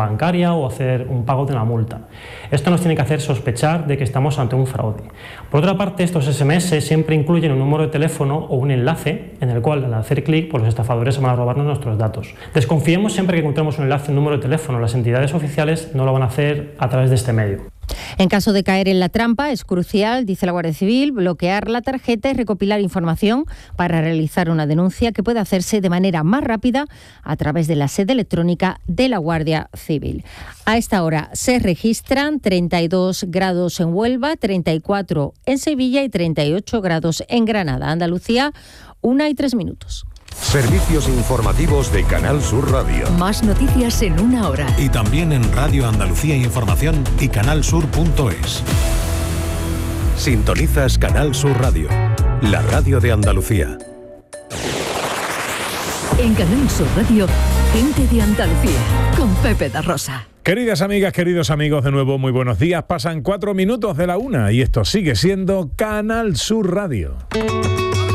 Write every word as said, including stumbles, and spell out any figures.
bancaria o hacer un pago de una multa. Esto nos tiene que hacer sospechar de que estamos ante un fraude. Por otra parte, estos ese eme ese siempre incluyen un número de teléfono o un enlace en el cual, al hacer clic, pues los estafadores van a robarnos nuestros datos. Desconfiemos siempre que encontremos un enlace, un número de teléfono. Las entidades oficiales no lo van a hacer a través de este medio. En caso de caer en la trampa, es crucial, dice la Guardia Civil, bloquear la tarjeta y recopilar información para realizar una denuncia que puede hacerse de manera más rápida a través de la sede electrónica de la Guardia Civil. A esta hora se registran treinta y dos grados en Huelva, treinta y cuatro en Sevilla y treinta y ocho grados en Granada. Andalucía, una y tres minutos. Servicios informativos de Canal Sur Radio. Más noticias en una hora. Y también en Radio Andalucía Información y canal sur punto es. Sintonizas Canal Sur Radio, la radio de Andalucía. En Canal Sur Radio, gente de Andalucía, con Pepe da Rosa. Queridas amigas, queridos amigos, de nuevo muy buenos días. Pasan cuatro minutos de la una y esto sigue siendo Canal Sur Radio.